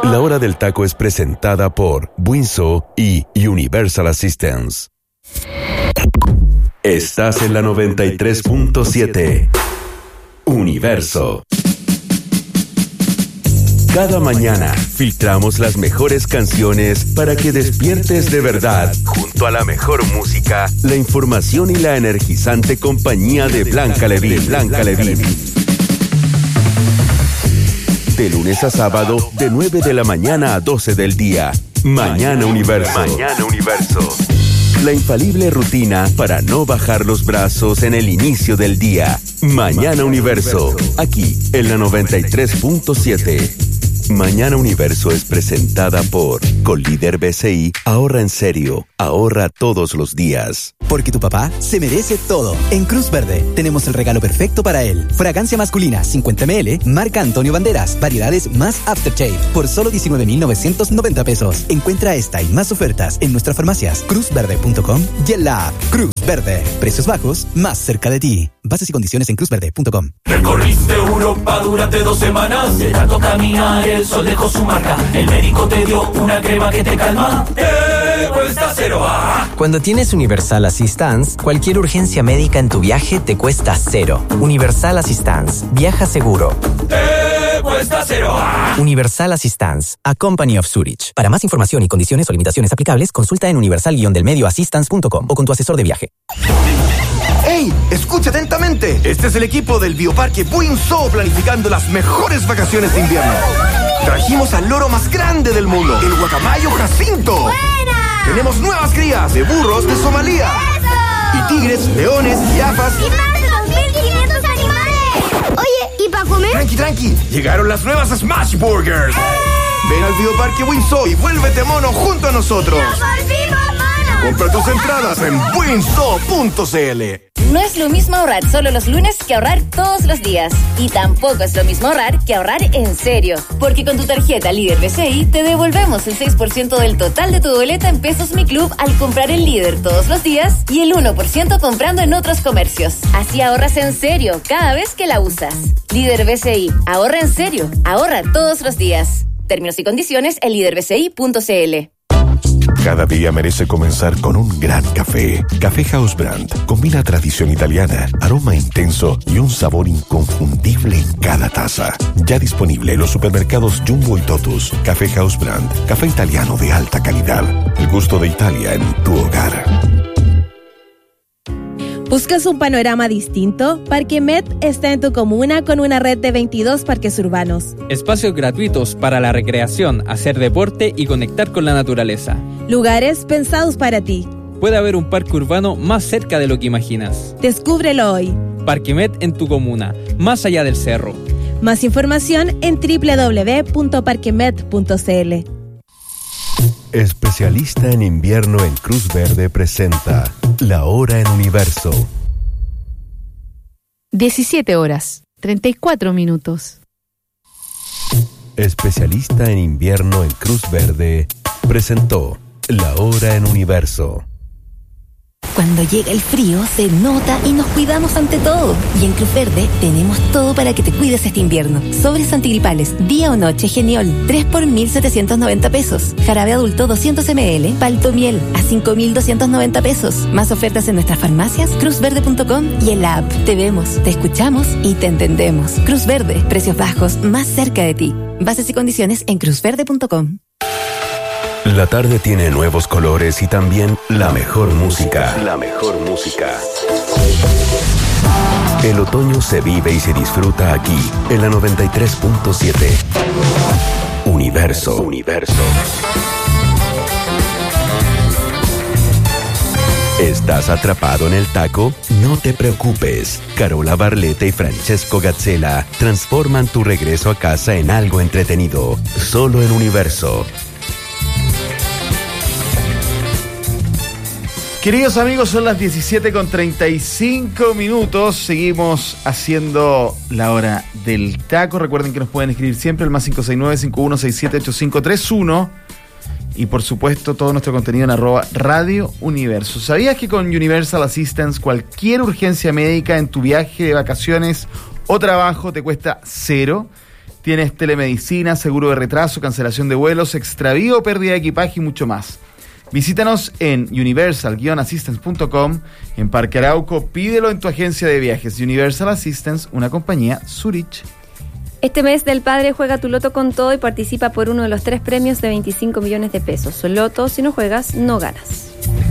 La Hora del Taco es presentada por Buinso y Universal Assistance. Estás en la 93.7. Universo. Cada mañana filtramos las mejores canciones para que despiertes de verdad, junto a la mejor música, la información y la energizante compañía de Blanca Levin. De lunes a sábado, de 9 de la mañana a 12 del día. Mañana Universo. La infalible rutina para no bajar los brazos en el inicio del día. Mañana Universo. Aquí, en la 93.7. Mañana Universo es presentada por Colíder BCI. Ahorra en serio. Ahorra todos los días. Porque tu papá se merece todo. En Cruz Verde tenemos el regalo perfecto para él. Fragancia masculina 50 ml, marca Antonio Banderas, variedades más Aftershave, por solo 19,990 pesos. Encuentra esta y más ofertas en nuestras farmacias, cruzverde.com y en la app Cruz Verde. Precios bajos, más cerca de ti. Bases y condiciones en cruzverde.com. Recorriste Europa durante 2 semanas. De tanto caminar el sol dejó su marca. El médico te dio una crema que te calma. Cuesta cero. Cuando tienes Universal Assistance, cualquier urgencia médica en tu viaje te cuesta cero. Universal Assistance. Viaja seguro. Cuesta cero. Universal Assistance. A Company of Zurich. Para más información y condiciones o limitaciones aplicables, consulta en universal-assistance.com o con tu asesor de viaje. ¡Ey! Escucha atentamente. Este es el equipo del Bioparque Buinso planificando las mejores vacaciones de invierno. Trajimos al loro más grande del mundo, el guacamayo Jacinto. ¡Buena! Tenemos nuevas crías de burros de Somalia. ¡Eso! Y tigres, leones, jirafas. ¡Y más de 2,500 animales! Oye, ¿y para comer? Tranqui. Llegaron las nuevas Smash Burgers. Ven al Bioparque Buinso y vuélvete mono junto a nosotros. ¡Nos volvimos monos! Compra tus entradas en buinso.cl. No es lo mismo ahorrar solo los lunes que ahorrar todos los días. Y tampoco es lo mismo ahorrar que ahorrar en serio. Porque con tu tarjeta Líder BCI te devolvemos el 6% del total de tu boleta en Pesos Mi Club al comprar en Líder todos los días y el 1% comprando en otros comercios. Así ahorras en serio cada vez que la usas. Líder BCI. Ahorra en serio. Ahorra todos los días. Términos y condiciones en líderBCI.cl. Cada día merece comenzar con un gran café. Café House Brand combina tradición italiana, aroma intenso y un sabor inconfundible en cada taza. Ya disponible en los supermercados Jumbo y Totus. Café House Brand, café italiano de alta calidad. El gusto de Italia en tu hogar. ¿Buscas un panorama distinto? Parque Met está en tu comuna con una red de 22 parques urbanos. Espacios gratuitos para la recreación, hacer deporte y conectar con la naturaleza. Lugares pensados para ti. Puede haber un parque urbano más cerca de lo que imaginas. Descúbrelo hoy. Parque Met en tu comuna, más allá del cerro. Más información en www.parquemet.cl. Especialista en invierno en Cruz Verde presenta La Hora en Universo. 17:34. Especialista en invierno en Cruz Verde presentó La Hora en Universo. Cuando llega el frío, se nota y nos cuidamos ante todo. Y en Cruz Verde tenemos todo para que te cuides este invierno. Sobres antigripales, día o noche Geniol, 3 por 1,790 pesos. Jarabe adulto 200 ml, Paltomiel, a 5,290 pesos. Más ofertas en nuestras farmacias, cruzverde.com y en la app. Te vemos, te escuchamos y te entendemos. Cruz Verde, precios bajos, más cerca de ti. Bases y condiciones en cruzverde.com. La tarde tiene nuevos colores y también la mejor música. El otoño se vive y se disfruta aquí, en la 93.7. Universo. ¿Estás atrapado en el taco? No te preocupes. Carola Barletta y Francesco Gazzella transforman tu regreso a casa en algo entretenido. Solo en Universo. Queridos amigos, son las 17:35. Seguimos haciendo la hora del taco. Recuerden que nos pueden escribir siempre al +569-5167-8531. Y por supuesto, todo nuestro contenido en @Radio Universo. ¿Sabías que con Universal Assistance cualquier urgencia médica en tu viaje de vacaciones o trabajo te cuesta cero? Tienes telemedicina, seguro de retraso, cancelación de vuelos, extravío, pérdida de equipaje y mucho más. Visítanos en universal-assistance.com. En Parque Arauco, pídelo en tu agencia de viajes. Universal Assistance, una compañía Zurich. Este mes del padre juega tu loto con todo y participa por uno de los 3 premios de 25 millones de pesos. Loto, si no juegas, no ganas.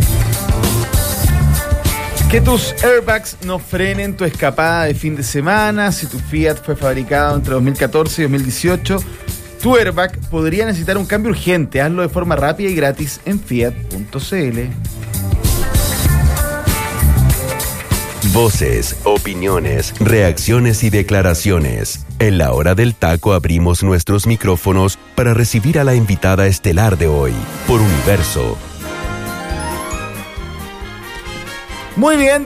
Que tus airbags no frenen tu escapada de fin de semana. Si tu Fiat fue fabricado entre 2014 y 2018, tu airbag podría necesitar un cambio urgente. Hazlo de forma rápida y gratis en fiat.cl. Voces, opiniones, reacciones y declaraciones. En la hora del taco abrimos nuestros micrófonos para recibir a la invitada estelar de hoy, por Universo. Muy bien,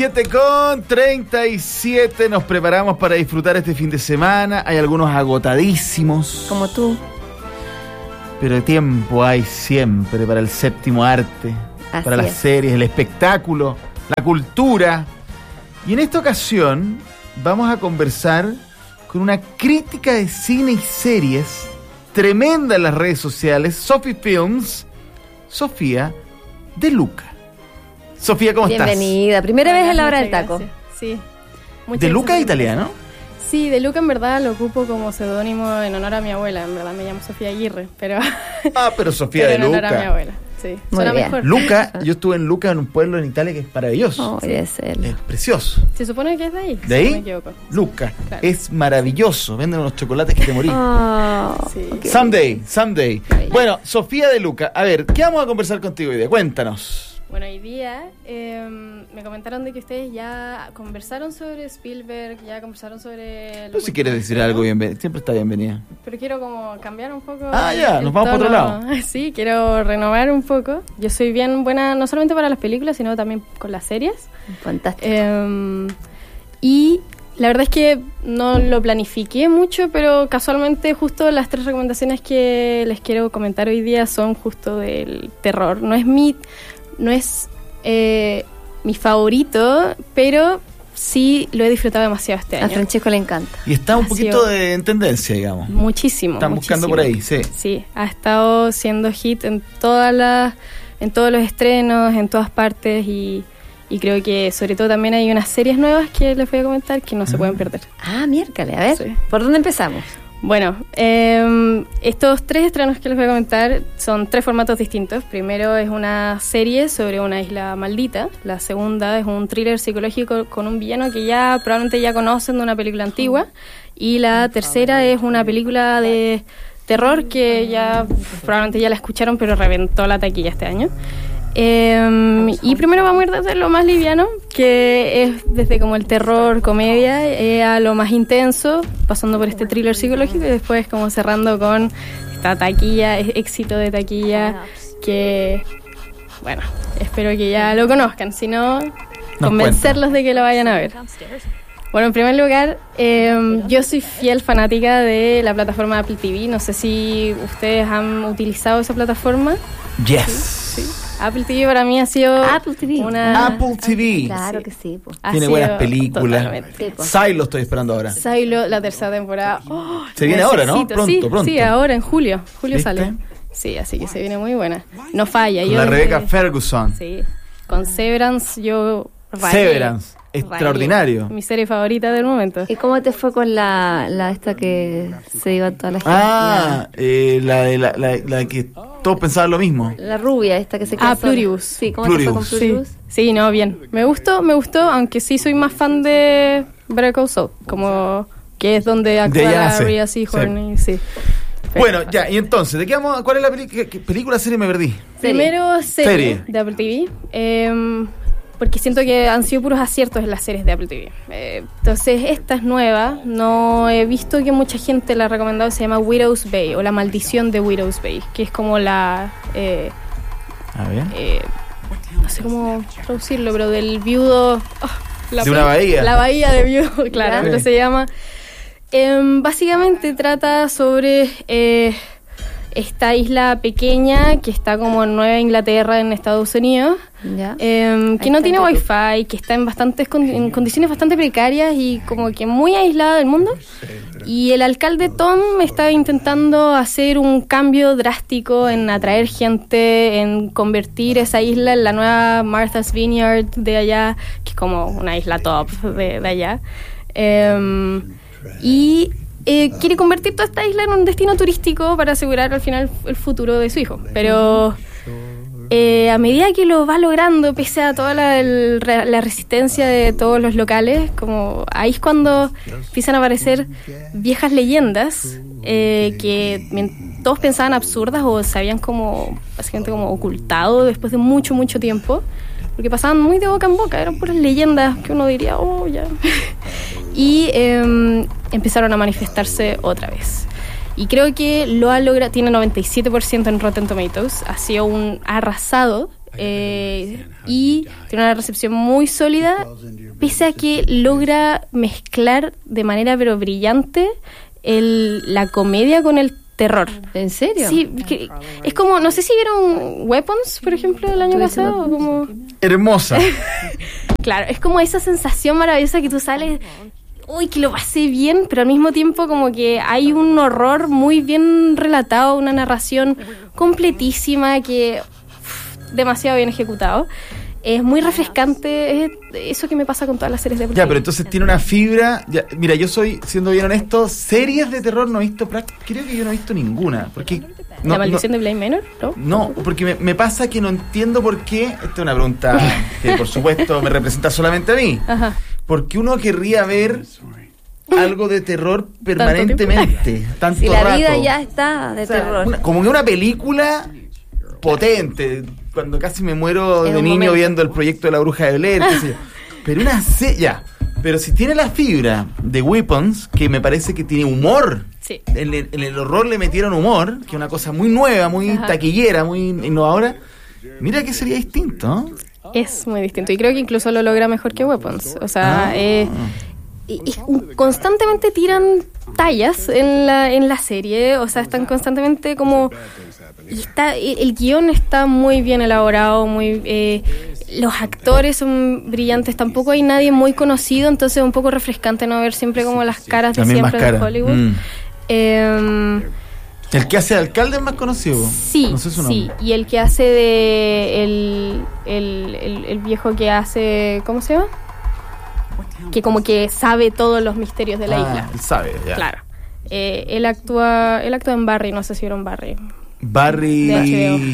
17:37. Nos preparamos para disfrutar este fin de semana. Hay algunos agotadísimos. Como tú. Pero tiempo hay siempre para el séptimo arte, Así para las es. series, el espectáculo, la cultura. Y en esta ocasión vamos a conversar con una crítica de cine y series tremenda en las redes sociales, Sophie Films, Sofía De Luca. Sofía, ¿cómo estás? Bienvenida. Primera vez en la hora del taco. Gracias. Sí. ¿De Luca es italiano? Sí, De Luca en verdad lo ocupo como seudónimo en honor a mi abuela. En verdad me llamo Sofía Aguirre, pero... Pero Sofía pero De en honor a mi Luca. abuela, sí. Muy Suena bien. mejor. Luca, yo estuve en Luca, en un pueblo en Italia que es maravilloso. Es precioso. Se supone que es de ahí. ¿De si ahí? no me equivoco. Luca. Claro. Es maravilloso. Venden unos chocolates que te morís. Sí. Someday. Bueno, Sofía De Luca, a ver, ¿qué vamos a conversar contigo hoy día? Cuéntanos. Bueno, hoy día me comentaron de que ustedes ya conversaron sobre Spielberg, ya conversaron sobre... Tú si quieres decir algo, siempre está bienvenida. Pero quiero como cambiar un poco... Ya, nos vamos para otro lado. Sí, quiero renovar un poco. Yo soy bien buena, no solamente para las películas, sino también con las series. Fantástico. Y la verdad es que no lo planifiqué mucho, pero casualmente justo las 3 recomendaciones que les quiero comentar hoy día son justo del terror. No es mi favorito, pero sí lo he disfrutado demasiado este año. A Francesco le encanta. Y está un poquito en tendencia, digamos. Muchísimo. Están buscando por ahí, sí. Sí, ha estado siendo hit en todos los estrenos, en todas partes, y creo que sobre todo también hay unas series nuevas que les voy a comentar que no se pueden perder. Miércoles, a ver, Sí. ¿por dónde empezamos? Bueno, estos 3 estrenos que les voy a comentar son 3 formatos distintos. Primero es una serie sobre una isla maldita. La segunda es un thriller psicológico con un villano que probablemente ya conocen de una película antigua. Y la tercera es una película de terror que probablemente ya la escucharon, pero reventó la taquilla este año. Y primero vamos a ir desde lo más liviano, que es desde como el terror, comedia, a lo más intenso, pasando por este thriller psicológico y después como cerrando con esta taquilla, éxito de taquilla, que bueno, espero que ya lo conozcan, si no, convencerlos de que lo vayan a ver. Bueno, en primer lugar, yo soy fiel fanática de la plataforma Apple TV. No sé si ustedes han utilizado esa plataforma. Yes. Sí. Apple TV para mí ha sido Apple TV. Apple TV. Claro que sí. Tiene buenas películas. Totalmente. Silo estoy esperando ahora. Silo, la tercera temporada. Se viene ahora, ¿no? Pronto. Sí, ahora en julio. Julio ¿Viste? sale. Sí, así que se viene muy buena. No falla. Con la Rebecca Ferguson. Sí. Con Severance yo rayé. Severance. Extraordinario. Mi serie favorita del momento. ¿Y cómo te fue con la esta que se iba toda la gente? La que todos pensaban lo mismo. La rubia esta que se queda sola. Pluribus. Sí, ¿cómo te fue con Pluribus? Sí, no, bien. Me gustó, aunque sí soy más fan de Better Call Saul, como que es donde actúa Rhea Seehorn. Sí. Bueno, ya, y entonces, ¿de qué vamos? ¿Cuál es la película, serie? Me perdí. Primero, serie de Apple TV. Porque siento que han sido puros aciertos en las series de Apple TV. Entonces, esta es nueva. No he visto que mucha gente la ha recomendado. Se llama Widow's Bay, o La Maldición de Widow's Bay, que es como la... A ver. no sé cómo traducirlo, pero del viudo... de una bahía. La bahía de viudo, claro, pero se llama... básicamente trata sobre esta isla pequeña que está como en Nueva Inglaterra, en Estados Unidos, que no tiene wifi, que está en en condiciones bastante precarias y como que muy aislada del mundo. Y el alcalde Tom está intentando hacer un cambio drástico en atraer gente, en convertir esa isla en la nueva Martha's Vineyard de allá, que es como una isla top de allá. Quiere convertir toda esta isla en un destino turístico para asegurar al final el futuro de su hijo. Pero a medida que lo va logrando, pese a toda la resistencia de todos los locales, como ahí es cuando empiezan a aparecer viejas leyendas que todos pensaban absurdas o se habían como básicamente como ocultado después de mucho tiempo, porque pasaban muy de boca en boca, eran puras leyendas que uno diría, oh, ya. Y empezaron a manifestarse otra vez. Y creo que lo ha logrado, tiene 97% en Rotten Tomatoes, ha sido un arrasado y tiene una recepción muy sólida, pese a que logra mezclar de manera pero brillante la comedia con el terror. ¿En serio? Sí, es como, no sé si vieron Weapons, por ejemplo, el año pasado. Como... Hermosa. Claro, es como esa sensación maravillosa que tú sales, uy, que lo pasé bien, pero al mismo tiempo como que hay un horror muy bien relatado, una narración completísima que demasiado bien ejecutado. Es muy refrescante, es eso que me pasa con todas las series de terror. Ya, pero entonces tiene una fibra. Ya, mira, yo soy, siendo bien honesto, series de terror no he visto, creo que yo no he visto ninguna. Porque ¿La maldición de Bly Manor? No, porque me pasa que no entiendo por qué. Esta es una pregunta que por supuesto me representa solamente a mí. Ajá. ¿Por qué uno querría ver algo de terror permanentemente? Tanto si la rato? vida ya está de terror. Como que una película potente. Cuando casi me muero En de un niño momento. viendo el proyecto de la Bruja de Blair, qué sé yo. Pero una ya. Pero si tiene la fibra de Weapons, que me parece que tiene humor. Sí. En el horror le metieron humor, que es una cosa muy nueva, muy taquillera, muy innovadora. Mira que sería distinto, ¿no? Es muy distinto y creo que incluso lo logra mejor que Weapons. O sea, constantemente tiran tallas en la serie, o sea, están constantemente como... Y el guión está muy bien elaborado, los actores son brillantes, tampoco hay nadie muy conocido, entonces es un poco refrescante no ver siempre como las caras de siempre de Hollywood. El que hace de alcalde es más conocido. Sí, no sé su nombre. sí, y el que hace de el viejo que hace, ¿cómo se llama? Que como que sabe todos los misterios de la isla. Él sabe, ya. Claro. Él actúa en Barry, no sé si vieron Barry. Barry. De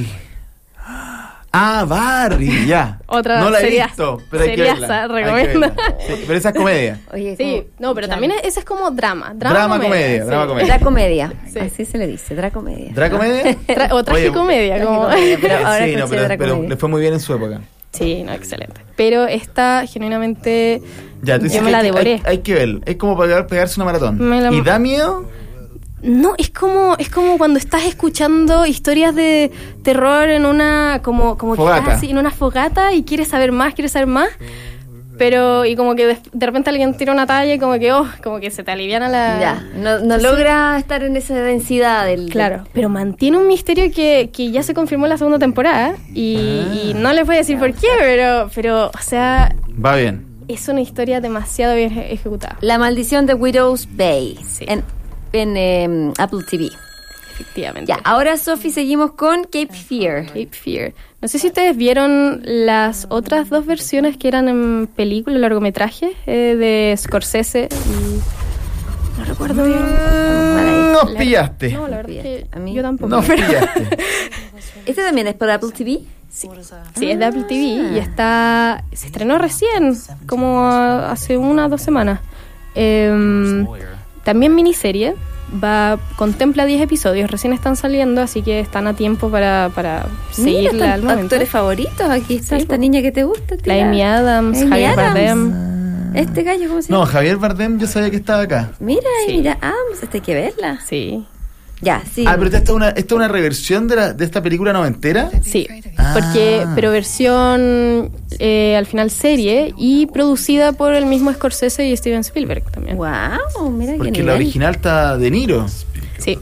Barry, ya. Otra no la he seriaza, visto, pero hay que verla. recomiendo. Sí, pero esa es comedia. Oye, sí, no, pero también ese es como drama comedia. Dracomedia. Sí. Así se le dice, dracomedia. ¿Dracomedia? O tragicomedia, como. Pero ahora sí, no, pero le fue muy bien en su época. Sí, no, excelente. Pero esta, genuinamente, ya, tú yo me la devoré. Hay que ver. Es como para pegarse una maratón. ¿Y da miedo? No, es como cuando estás escuchando historias de terror en una como que estás así en una fogata y quieres saber más, pero y como que de repente alguien tira una talla y como que se te aliviana la... Ya, no logra estar en esa densidad del... Claro, pero mantiene un misterio que ya se confirmó en la segunda temporada y no les voy a decir por qué, pero o sea... Va bien. Es una historia demasiado bien ejecutada. La maldición de Widow's Bay. Sí. En Apple TV. Efectivamente. Ya, ahora, Sophie, seguimos con Cape Fear. No sé si ustedes vieron las otras dos versiones que eran en película, largometraje, de Scorsese y... No recuerdo bien. Nos pillaste. No, la verdad es que a mí yo tampoco. Nos pillaste. ¿Este también es por Apple TV? Sí, es de Apple TV y se estrenó recién, como hace 1 o 2 semanas. También miniserie, contempla 10 episodios, recién están saliendo, así que están a tiempo para seguirla al momento. Actores favoritos, aquí está esta niña que te gusta, tía. La Amy Adams, Javier Bardem. Este gallo, ¿cómo se llama? No, Javier Bardem, yo sabía que estaba acá. Mira, pues esta hay que verla. Sí. Ya, sí. Pero esta es una reversión de esta película noventera. Sí, pero versión al final serie y producida por el mismo Scorsese y Steven Spielberg también. Wow, mira que porque la original está De Niro. Sí.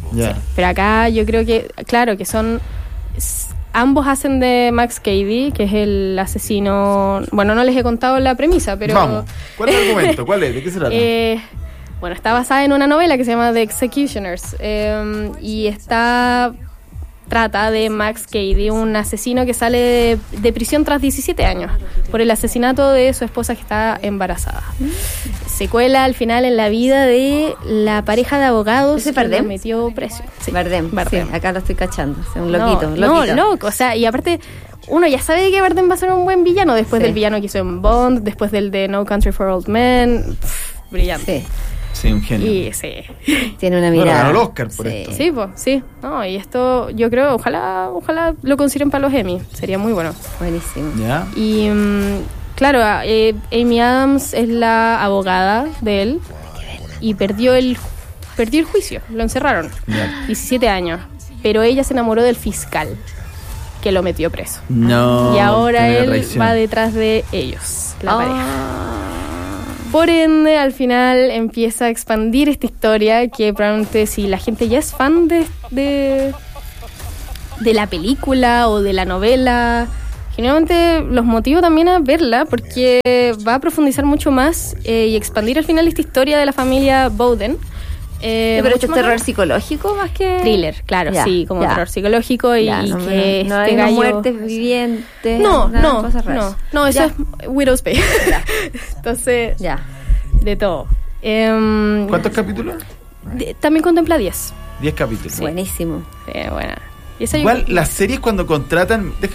Ya. Pero acá yo creo que, claro, que son... Ambos hacen de Max Cady, que es el asesino... Bueno, no les he contado la premisa, pero... Vamos. ¿Cuál es el argumento? ¿Cuál es? ¿De qué se trata? Bueno, está basada en una novela que se llama The Executioners. Y trata de Max Cady, un asesino que sale de prisión tras 17 años por el asesinato de su esposa que está embarazada. Se cuela al final en la vida de la pareja de abogados que lo metió preso. Sí. Bardem. Sí, acá lo estoy cachando. Es un loquito. No, loco. O sea, y aparte, uno ya sabe que Bardem va a ser un buen villano después del villano que hizo en Bond, después del de No Country for Old Men. Brillante. Sí, un genio. Y tiene una mirada. Ganó el Oscar por esto. Sí, pues, sí. No, y esto yo creo, ojalá lo consideren para los Emmy. Sería muy bueno. Buenísimo. ¿Ya? Y claro, Amy Adams es la abogada de él y perdió el juicio. Lo encerraron. 17 años. Pero ella se enamoró del fiscal que lo metió preso. No. Y ahora él va detrás de ellos, la pareja. Por ende, al final empieza a expandir esta historia que probablemente si la gente ya es fan de la película o de la novela, generalmente los motivo también a verla porque va a profundizar mucho más y expandir al final esta historia de la familia Bowden. Pero esto es terror psicológico más que... Thriller, claro, sí, como terror psicológico y que no hay gallo... muertes vivientes. No, eso Ya. es Widow's Peak. Entonces, de todo. ¿Cuántos capítulos? También contempla 10. 10 capítulos. Buenísimo. Sí, buena. Y esa Igual las series cuando contratan...